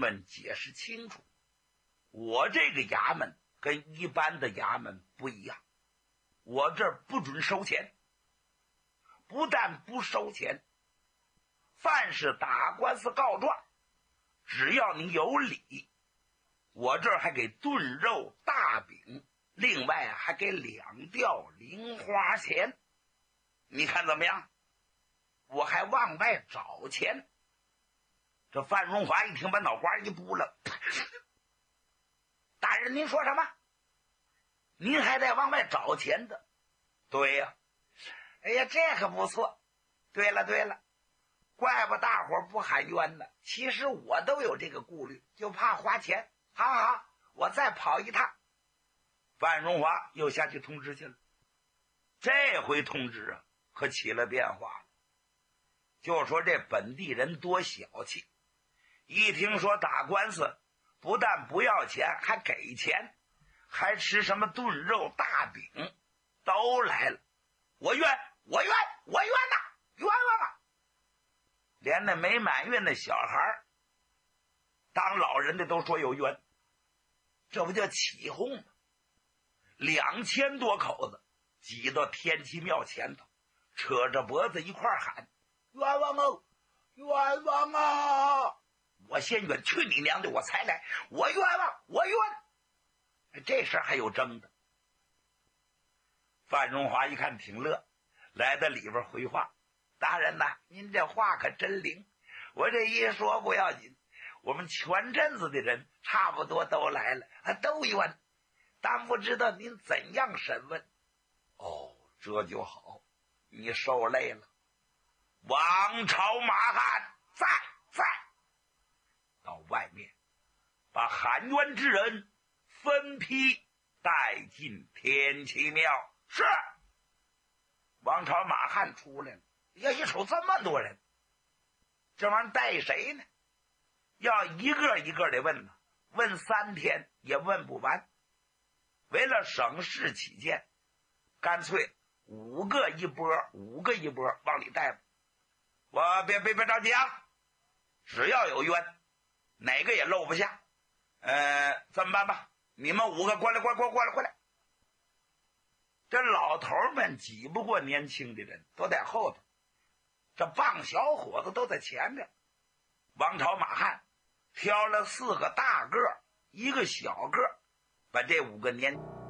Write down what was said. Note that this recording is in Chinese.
们解释清楚，我这个衙门跟一般的衙门不一样，我这儿不准收钱，不但不收钱，凡是打官司告状，只要你有理，我这儿还给炖肉大饼，另外还给2吊零花钱，你看怎么样？我还往外找钱。这范荣华一听，把脑瓜一拨了，大人您说什么？您还得往外找钱的？对呀。哎呀，这可不错。对了，怪不大伙不喊冤呢。其实我都有这个顾虑，就怕花钱。好，我再跑一趟。范荣华又下去通知去了。这回通知啊，可起了变化了。就说这本地人多小气，一听说打官司不但不要钱，还给钱，还吃什么炖肉大饼，都来了。我冤呐，冤枉啊！连那没满月那小孩当老人的都说有冤，这不叫起哄吗？2000多口子挤到天齐庙前头，扯着脖子一块喊：冤枉哦，冤枉啊！我先冤，去你娘的，我才来，我冤枉，我冤！这事还有争的。范荣华一看挺乐，来到里边回话：大人呐，您这话可真灵，我这一说不要紧，我们全镇子的人差不多都来了，都冤，但不知道您怎样审问。哦，这就好，你受累了。王朝马汉在到外面把含冤之人分批带进天齐庙。是。王朝马汉出来了，要一瞅这么多人，这玩意儿带谁呢？要一个一个的问呢，问3天也问不完。为了省事起见，干脆5个一波往里带吧。我别着急啊，只要有冤，哪个也漏不下。这么办吧，你们5个过来。这老头们挤不过年轻的人，都在后头，这棒小伙子都在前面。王朝马汉挑了4个大个，1个小个，把这5个年